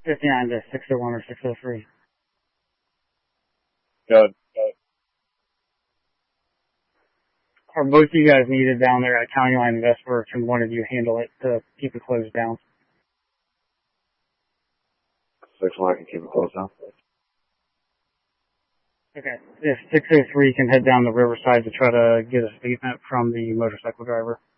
59 to 601 or 603. Good. Are both of you guys needed down there at County Line and Vesper? Can one of you handle it to keep it closed down? 601 can keep it closed down. Okay. If 603 can head down the riverside to try to get a statement from the motorcycle driver.